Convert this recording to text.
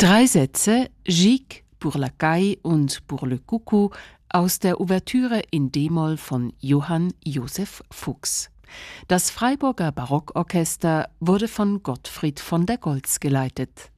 3 Sätze, Gigue pour la Caille und pour le Coucou aus der Ouvertüre in d-Moll von Johann Joseph Fuchs. Das Freiburger Barockorchester wurde von Gottfried von der Goltz geleitet.